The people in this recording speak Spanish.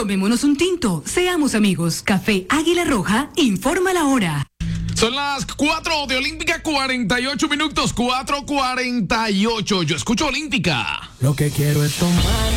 Tomémonos un tinto, seamos amigos. Café Águila Roja, informa la hora. Son las 4 de Olímpica, 48 minutos, 4:48. Yo escucho Olímpica. Lo que quiero es tomar